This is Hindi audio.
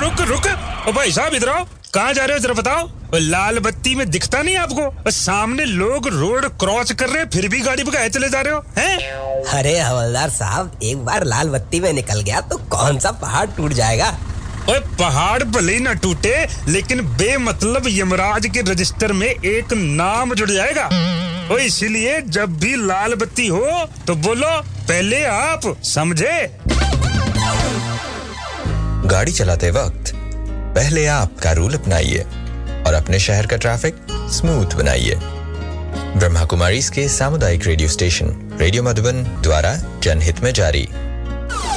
रुक रुक। ओ भाई साहब इधर आओ। कहाँ जा रहे हो जरा बताओ? लाल बत्ती में दिखता नहीं आपको? सामने लोग रोड क्रॉस कर रहे हैं फिर भी गाड़ी भगाए चले जा रहे हो हैं? अरे हवलदार साहब, एक बार लाल बत्ती में निकल गया तो कौन सा पहाड़ टूट जाएगा? ओए पहाड़ भले ही ना टूटे लेकिन बेमतलब यमराज के रजिस्टर में एक नाम जुड़ जाएगा। ओए इसीलिए जब भी लाल बत्ती हो तो बोलो पहले आप, समझे? गाड़ी चलाते वक्त पहले आप का रूल अपनाइए और अपने शहर का ट्रैफिक स्मूथ बनाइए। ब्रह्मा कुमारीज के सामुदायिक रेडियो स्टेशन रेडियो मधुबन द्वारा जनहित में जारी।